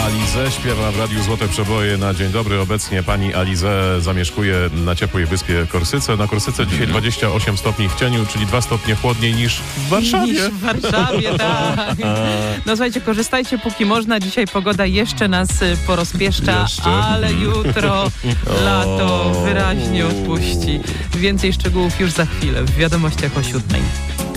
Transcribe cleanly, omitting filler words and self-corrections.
Alizę śpiewa w Radiu Złote Przeboje na dzień dobry. Obecnie pani Alizę zamieszkuje na ciepłej wyspie Korsyce. Na Korsyce dzisiaj 28 stopni w cieniu, czyli 2 stopnie chłodniej niż w Warszawie. Niż w Warszawie, tak. No słuchajcie, korzystajcie póki można. Dzisiaj pogoda jeszcze nas porozpieszcza, ale jutro lato wyraźnie odpuści. Więcej szczegółów już za chwilę w wiadomościach o 7:00.